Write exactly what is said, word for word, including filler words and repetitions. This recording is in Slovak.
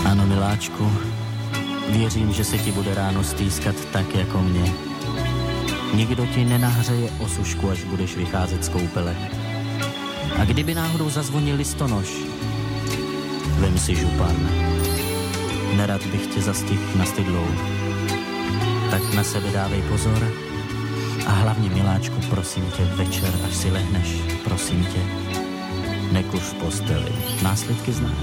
Ano, miláčku, věřím, že se ti bude ráno stýskat tak jako mě. Nikdo ti nenahřeje osušku, až budeš vycházet z koupele. A kdyby náhodou zazvonil listonoš, vem si župan. Nerad bych tě zastihl na stydlou. Tak na sebe dávej pozor a hlavně, miláčku, prosím tě, večer, až si lehneš, prosím tě, nekuř v posteli. Následky znáš.